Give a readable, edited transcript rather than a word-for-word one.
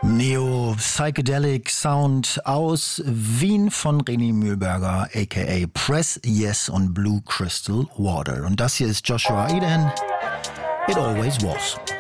Neo-Psychedelic Sound aus Wien von René Mühlberger, a.k.a. Press Yes und Blue Crystal Water. Und das hier ist Joshua Eden, It Always Was.